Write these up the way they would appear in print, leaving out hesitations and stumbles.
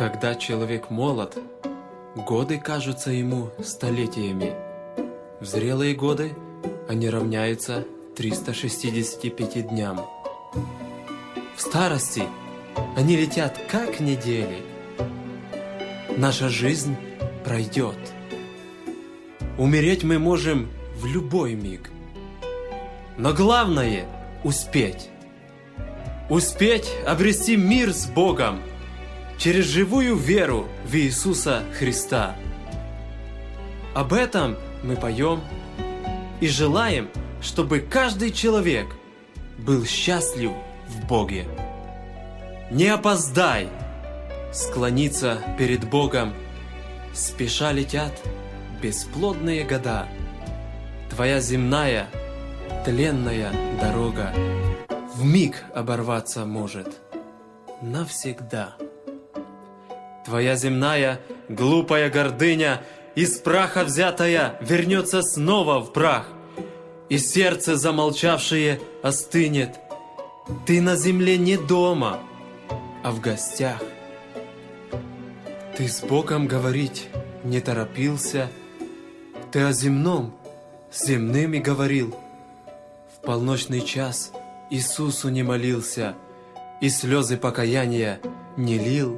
Когда человек молод, годы кажутся ему столетиями. В зрелые годы они равняются 365 дням. В старости они летят как недели. Наша жизнь пройдет. Умереть мы можем в любой миг. Но главное — успеть. Успеть обрести мир с Богом через живую веру в Иисуса Христа. Об этом мы поем и желаем, чтобы каждый человек был счастлив в Боге. Не опоздай склониться перед Богом. Спеша летят бесплодные года. Твоя земная тленная дорога вмиг оборваться может навсегда. Твоя земная глупая гордыня, из праха взятая, вернется снова в прах, и сердце замолчавшее остынет. Ты на земле не дома, а в гостях. Ты с Богом говорить не торопился, ты о земном с земным и говорил. В полночный час Иисусу не молился и слезы покаяния не лил.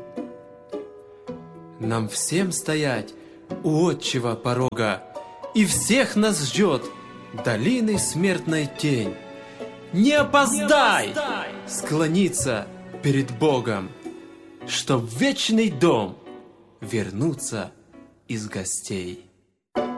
Нам всем стоять у отчего порога, и всех нас ждет долины смертной тень. Не опоздай склониться перед Богом, чтоб в вечный дом вернуться из гостей.